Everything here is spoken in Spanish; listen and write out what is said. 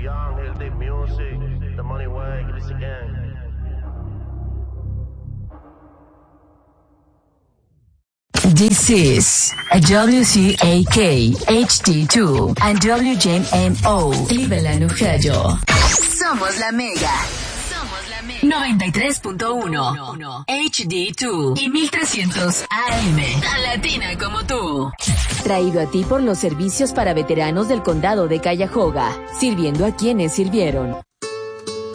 This is a WCAK HD2 and WJMO Cleveland, Ohio. Somos la Mega. 93.1 HD2 y 1300 AM. Tan latina como tú. Traído a ti por los servicios para veteranos del condado de Cuyahoga, sirviendo a quienes sirvieron.